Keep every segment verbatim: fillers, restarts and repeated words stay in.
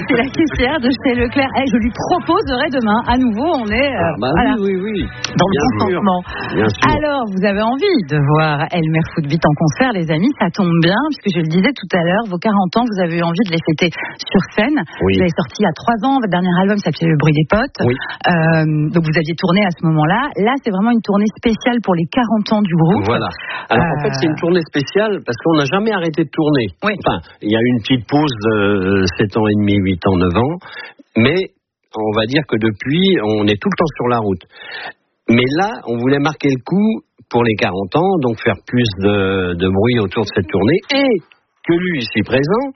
c'est la caissière de chez Leclerc. Eh, je lui proposerai demain, à nouveau, on est euh, ah bah voilà, oui, oui, oui. dans Bien le consentement. Bien sûr. Alors, vous avez envie de voir Elmer Footbeat en concert, les amis, ça tombe bien, puisque je le disais tout à l'heure, vos quarante ans, vous avez eu envie de les fêter sur scène. Oui. Vous avez sorti il y a trois ans, votre dernier album s'appelait Le bruit des potes. Oui. Euh, donc vous aviez tourné à ce moment-là. Là, c'est vraiment une tournée spéciale pour les quarante ans du groupe. Voilà. Alors Euh... en fait, c'est une tournée spéciale parce qu'on n'a jamais arrêté de tourner. Oui. Enfin, il y a eu une petite pause de sept ans et demi, huit ans, neuf ans, mais on va dire que depuis, on est tout le temps sur la route. Mais là, on voulait marquer le coup pour les quarante ans, donc faire plus de, de bruit autour de cette tournée, et que lui, ici présent,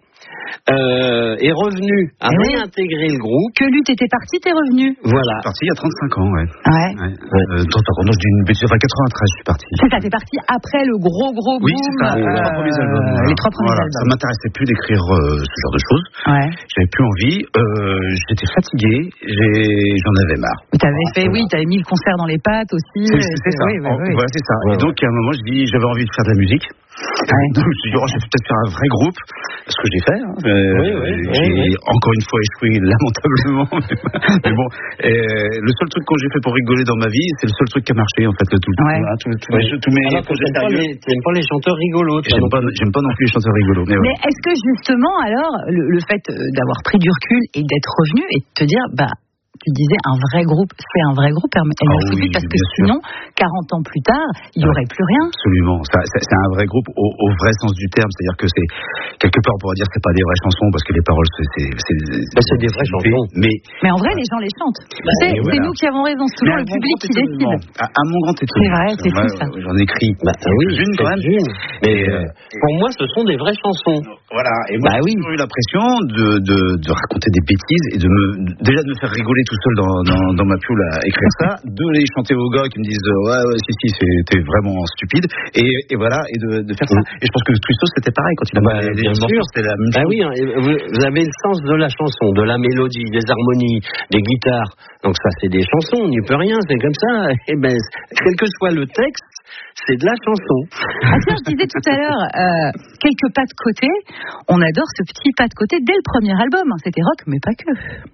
euh, est revenu à oui. réintégrer le groupe. Que lutte était parti, t'es revenu. Voilà. Je suis parti il y a trente-cinq ans, ouais. Ouais. ouais. Euh, donc, par contre, d'une bêtise, enfin, quatre-vingt-treize, je suis parti. C'est ça, t'es parti après le gros, gros boom. Oui, c'est ça, les euh, trois premiers albums. Voilà. Les trois premiers voilà. albums. Ça m'intéressait plus d'écrire euh, ce genre de choses. Ouais. J'avais plus envie. Euh, j'étais fatigué. J'ai... J'en avais marre. T'avais voilà. fait, oui, t'avais mis le concert dans les pattes aussi. C'est, c'est, c'est ça. Oui, oui, oui. Voilà, c'est ça. Ouais, et donc, à un moment, je dis, j'avais envie de faire de la musique. Ouais. Donc, je me suis dit, oh, je vais peut-être faire un vrai groupe. Ce que j'ai fait. Hein. Euh, Oui, oui, j'ai oui, oui. encore une fois échoué lamentablement. Mais bon, euh, le seul truc que j'ai fait pour rigoler dans ma vie, c'est le seul truc qui a marché, en fait. Le tout, Ouais. hein, tout, tout, Oui. tous, tous mes Alors, projets t'aimes pas, sérieux. les, t'aimes pas les chanteurs rigolos. toi, J'aime non pas, plus. j'aime pas non plus les chanteurs rigolos. Mais, Mais ouais. est-ce que justement, alors, le, le fait d'avoir pris du recul et d'être revenu et de te dire, bah, tu disais un vrai groupe, c'est un vrai groupe, Elmer Ah oui, Footbeat, parce que bien sûr. sinon, quarante ans plus tard, il n'y Ouais. aurait plus rien. Absolument. Ça, ça, c'est un vrai groupe au, au vrai sens du terme. C'est-à-dire que c'est, quelque part, on pourrait dire que c'est pas des vraies chansons parce que les paroles, c'est, c'est, c'est, Bah, c'est des vraies chansons. Mais, Mais en vrai, les gens les chantent. Bah, c'est, et c'est voilà. nous qui avons raison, c'est toujours le public qui décide. À, à mon grand étonnement. C'est vrai, c'est fou, ça. J'en écris. Bah, oui, une quand même. Une. Mais Et, euh, pour moi, ce sont des vraies chansons. Voilà. Et moi, Bah j'ai oui. toujours eu l'impression de, de, de raconter des bêtises et de me, déjà de me faire rigoler tout seul dans, dans, dans ma pioule à écrire ça, de les chanter aux gars qui me disent euh, ouais, ouais, si, si, c'était vraiment stupide. Et, et voilà, et de, de faire ça. Et je pense que Twistos, c'était pareil quand il a Bah, les, les bien morceaux, sûr. c'était la même Ah chose. oui, hein, et vous, vous avez le sens de la chanson, de la mélodie, des harmonies, des guitares. Donc ça, c'est des chansons, on n'y peut rien, c'est comme ça. Et ben, quel que soit le texte, c'est de la chanson. Ah tiens, je disais tout à l'heure, euh, quelques pas de côté. On adore ce petit pas de côté dès le premier album. C'était rock, mais pas que.